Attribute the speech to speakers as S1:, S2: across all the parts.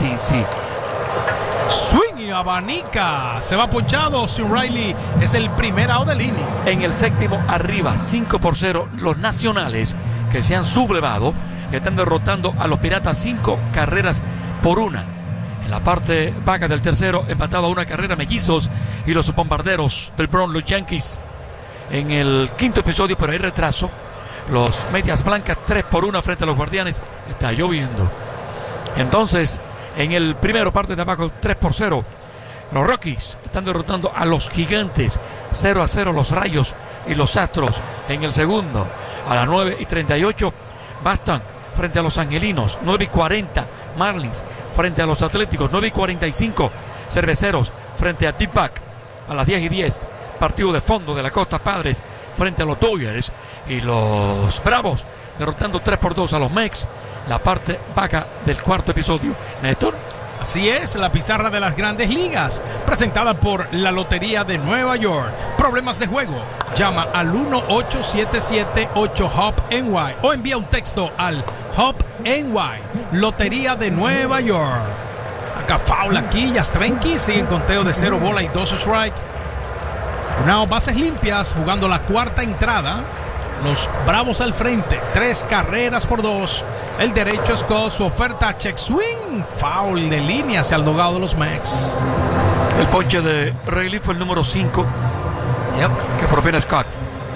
S1: sí.
S2: Swing y abanica. Se va ponchado. Sin Riley es el primer out del inning.
S1: En el séptimo, arriba 5-0 los Nacionales, que se han sublevado y están derrotando a los Piratas 5 carreras por 1. En la parte baja del tercero, empatado a 1 carrera Mellizos y los Bombarderos del Bronx, los Yankees. En el quinto episodio, pero hay retraso, los Medias Blancas 3-1 frente a los Guardianes. Está lloviendo. Entonces, en el primero, parte de abajo, 3-0. Los Rockies están derrotando a los Gigantes 0-0 los Rayos y los Astros. En el segundo, a las 9:38, Boston frente a los Angelinos. 9:40, Marlins frente a los Atléticos. 9:45, Cerveceros frente a Deepak. A las 10:10, partido de fondo de la Costa, Padres frente a los Dodgers. Y los Bravos derrotando 3-2 a los Mex. La parte baja del cuarto episodio. Néstor.
S2: Así es, la pizarra de las Grandes Ligas, presentada por la Lotería de Nueva York. Problemas de juego, llama al 1-877-8-HOP-NY o envía un texto al HOP-NY, Lotería de Nueva York. Saca foul aquí, Yastrenki sigue en conteo de 0 bola y 2 strike. Una bases limpias, jugando la cuarta entrada. Los Bravos al frente, 3 carreras por 2. El derecho Scott, su oferta check swing, foul de línea hacia el dogado de los Mex.
S1: El ponche de Rayleigh fue el número 5 que propina Scott.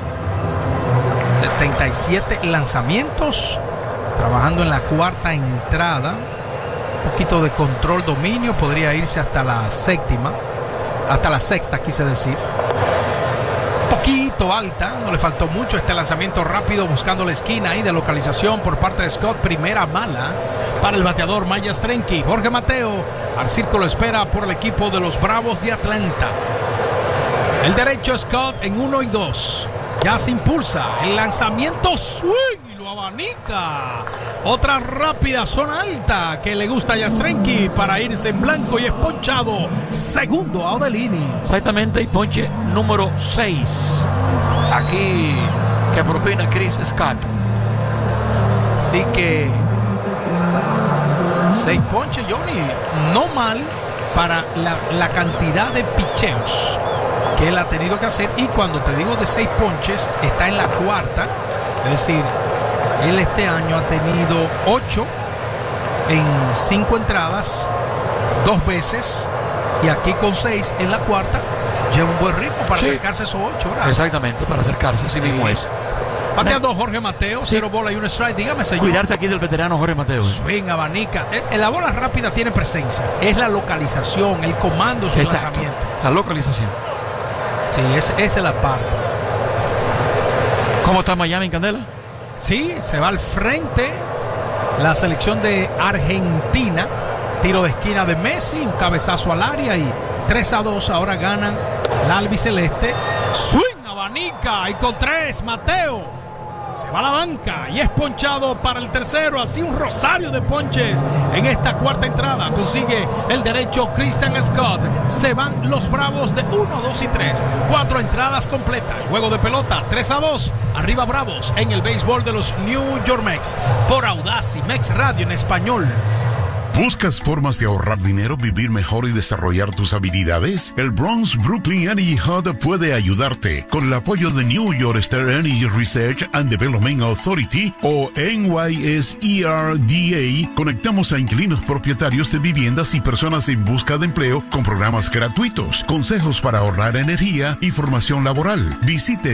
S2: 77 lanzamientos, trabajando en la cuarta entrada. Un poquito de control, dominio, podría irse hasta la séptima, hasta la sexta, quise decir. Poquito alta, no le faltó mucho. Este lanzamiento rápido buscando la esquina ahí de localización por parte de Scott. Primera mala para el bateador Maya Strenki. Jorge Mateo al círculo espera por el equipo de los Bravos de Atlanta. El derecho Scott en 1 y 2. Ya se impulsa el lanzamiento swing y lo abanica. Otra rápida zona alta que le gusta a Yastrenki para irse en blanco y es ponchado. Segundo out del inning.
S1: Exactamente, y ponche número 6. Aquí que propina Chris Scott.
S2: Así que 6 ponches, Johnny. No mal para la cantidad de picheos que él ha tenido que hacer. Y cuando te digo de 6 ponches, está en la cuarta. Es decir, él este año ha tenido 8 en 5 entradas, 2 veces, y aquí con 6 en la cuarta, lleva un buen ritmo para acercarse a esos 8, ¿verdad?
S1: Exactamente, para acercarse, así mismo es.
S2: Bateando Jorge Mateo, 0 bola y 1 strike. Dígame, señor.
S1: Cuidarse aquí del veterano Jorge Mateo.
S2: Swing, abanica. La bola rápida tiene presencia. Es la localización, el comando, su lanzamiento.
S1: La localización.
S2: Sí, esa es la parte.
S1: ¿Cómo está Miami en Candela?
S2: Sí, se va al frente la selección de Argentina. Tiro de esquina de Messi, un cabezazo al área y 3-2. Ahora ganan la albiceleste. Swing, abanica y con 3, Mateo se va a la banca y es ponchado para el tercero. Así un rosario de ponches en esta cuarta entrada. Consigue el derecho Christian Scott. Se van los Bravos de 1, 2 y 3. 4 entradas completas. Juego de pelota 3-2. Arriba Bravos en el béisbol de los New York Mets. Por Audacy Mex Radio en español.
S3: ¿Buscas formas de ahorrar dinero, vivir mejor y desarrollar tus habilidades? El Bronx Brooklyn Energy Hub puede ayudarte. Con el apoyo de New York State Energy Research and Development Authority o NYSERDA, conectamos a inquilinos propietarios de viviendas y personas en busca de empleo con programas gratuitos, consejos para ahorrar energía y formación laboral. Visite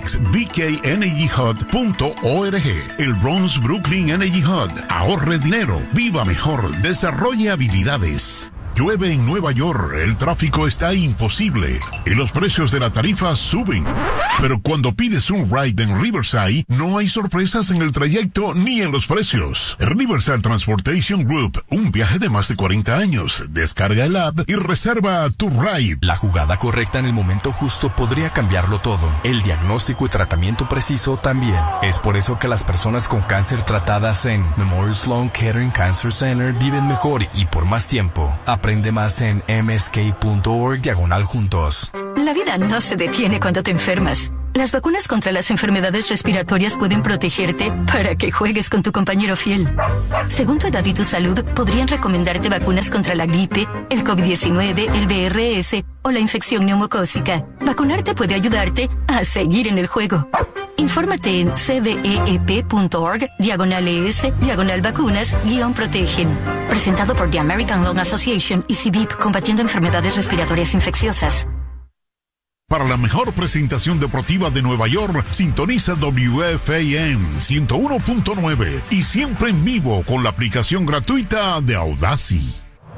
S3: bxbkenergyhub.org. El Bronx Brooklyn Energy Hub. Ahorre dinero, viva mejor, desarrolle habilidades. Llueve en Nueva York, el tráfico está imposible y los precios de la tarifa suben. Pero cuando pides un ride en Riverside, no hay sorpresas en el trayecto ni en los precios. Riverside Transportation Group, un viaje de más de 40 años. Descarga el app y reserva tu ride.
S4: La jugada correcta en el momento justo podría cambiarlo todo. El diagnóstico y tratamiento preciso también. Es por eso que las personas con cáncer tratadas en Memorial Sloan Kettering Cancer Center viven mejor y por más tiempo. Aprende más en msk.org/juntos.
S5: La vida no se detiene cuando te enfermas. Las vacunas contra las enfermedades respiratorias pueden protegerte para que juegues con tu compañero fiel. Según tu edad y tu salud, podrían recomendarte vacunas contra la gripe, el COVID-19, el VRS o la infección neumocócica. Vacunarte puede ayudarte a seguir en el juego. Infórmate en cdeep.org/ES/vacunas-protegen. Presentado por The American Lung Association y CBIP, combatiendo enfermedades respiratorias infecciosas.
S3: Para la mejor presentación deportiva de Nueva York, sintoniza WFAN 101.9 y siempre en vivo con la aplicación gratuita de Audacy.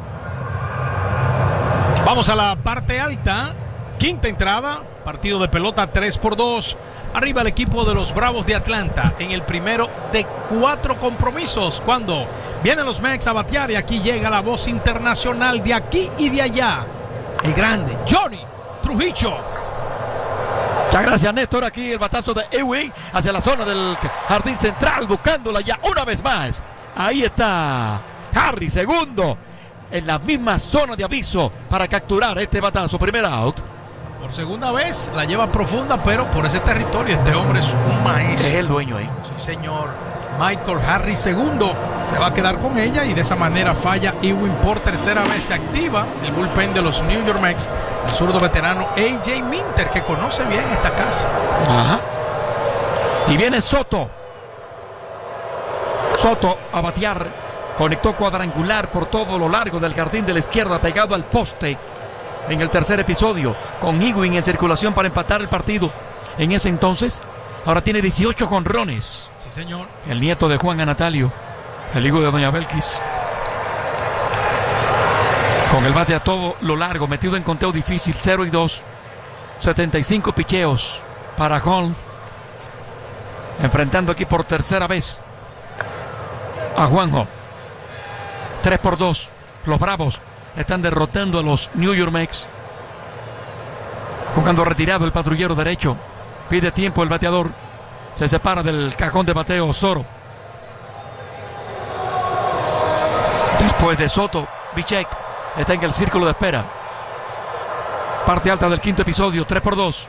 S2: Vamos a la parte alta. Quinta entrada, partido de pelota 3-2. Arriba el equipo de los Bravos de Atlanta en el primero de 4 compromisos. Cuando vienen los Mex a batear y aquí llega la voz internacional de aquí y de allá. El grande Johnny Trujillo.
S1: Muchas gracias, Néstor. Aquí el batazo de Ewing hacia la zona del jardín central, buscándola ya una vez más. Ahí está Harry, segundo, en la misma zona de aviso para capturar este batazo. Primer out.
S2: Por segunda vez la lleva profunda, pero por ese territorio este hombre es un maestro.
S1: Es el dueño ahí.
S2: Sí, señor. Michael Harris segundo se va a quedar con ella y de esa manera falla Ewing por tercera vez. Se activa el bullpen de los New York Mets, el zurdo veterano AJ Minter, que conoce bien esta casa.
S1: Ajá. Y viene Soto. Soto a batear. Conectó cuadrangular por todo lo largo del jardín de la izquierda, pegado al poste en el tercer episodio, con Ewing en circulación para empatar el partido. En ese entonces, ahora tiene 18 jonrones.
S2: Sí, señor.
S1: El nieto de Juan Anatalio, el hijo de Doña Belkis. Con el bate a todo lo largo, metido en conteo difícil, 0-2. 75 picheos para Holmes. Enfrentando aquí por tercera vez a Juanjo. 3-2. Los Bravos están derrotando a los New York Mets. Jugando retirado el patrullero derecho. Pide tiempo el bateador. Se separa del cajón de bateo Soro. Después de Soto, Bichek está en el círculo de espera. Parte alta del quinto episodio, 3-2.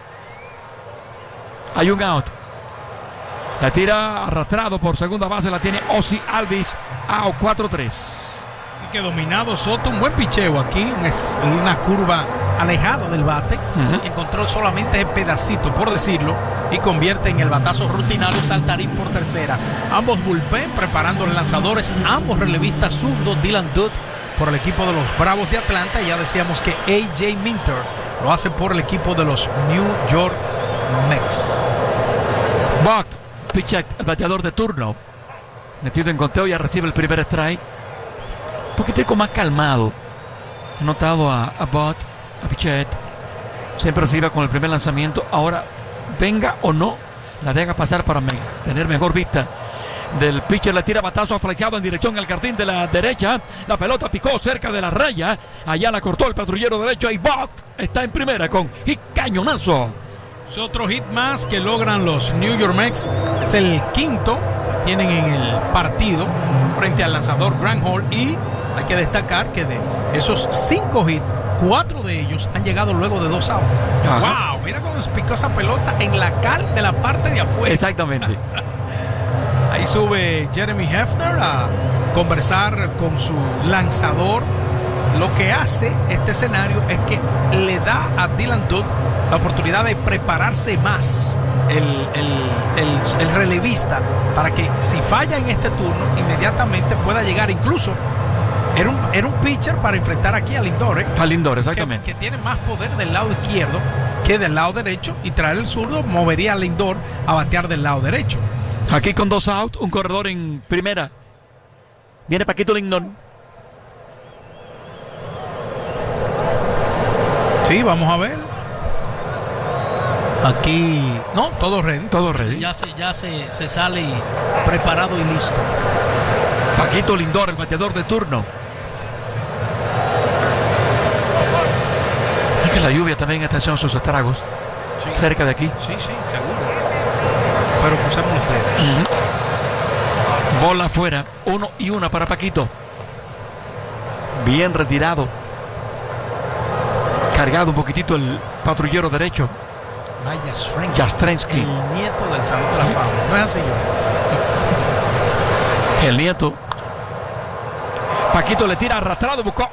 S1: Hay un out. La tira arrastrado por segunda base, la tiene Ozzy Albies. Out, 4-3.
S2: Así que dominado Soto, un buen picheo aquí, una curva alejada del bate. Encontró solamente el pedacito, por decirlo, y convierte en el batazo rutinario saltarín por tercera. Ambos bullpen preparando los lanzadores, ambos relevistas zurdos. Dylan Dutt por el equipo de los Bravos de Atlanta. Ya decíamos que AJ Minter lo hace por el equipo de los New York Mets.
S1: Buck, Bichek, el bateador de turno, metido en conteo, ya recibe el primer strike. Un poquitico más calmado. He notado a Buck, a Bichek, siempre se iba con el primer lanzamiento. Ahora, venga o no, la deja pasar para tener mejor vista del pitcher. Le tira batazo flechado en dirección al jardín de la derecha. La pelota picó cerca de la raya. Allá la cortó el patrullero derecho. Y Buck está en primera con hit cañonazo.
S2: Es otro hit más que logran los New York Mets. Es el quinto que tienen en el partido frente al lanzador Grant Hall. Y hay que destacar que de esos 5 hits, 4 de ellos han llegado luego de 2 outs. ¡Wow! Mira cómo picó esa pelota en la cal de la parte de afuera.
S1: Exactamente.
S2: Ahí sube Jeremy Hefner a conversar con su lanzador. Lo que hace este escenario es que le da a Dylan Dutt la oportunidad de prepararse más el relevista, para que si falla en este turno inmediatamente pueda llegar. Incluso era un pitcher para enfrentar aquí a Lindor, ¿eh?
S1: A Lindor, exactamente.
S2: Que tiene más poder del lado izquierdo que del lado derecho, y traer el zurdo movería a Lindor a batear del lado derecho.
S1: Aquí con 2 outs, un corredor en primera. Viene Paquito Lindor.
S2: Sí, vamos a ver. Aquí, no, todo ready.
S1: Todo ready.
S2: Ya se sale preparado y listo.
S1: Paquito Lindor, el bateador de turno. Es que la lluvia también está haciendo sus estragos. Sí. Cerca de aquí.
S2: Sí, seguro. Pero crucemos los dedos.
S1: Bola afuera, 1-1 para Paquito. Bien retirado. Cargado un poquitito el patrullero derecho.
S2: Mike
S1: Yastrzemski.
S2: El nieto del Salón de la Fama. No es así, yo.
S1: El nieto. Paquito le tira arrastrado, buscó